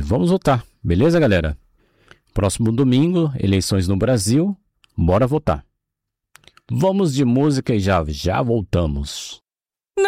vamos votar, beleza, galera? Próximo domingo, eleições no Brasil, bora votar. Vamos de música e já voltamos.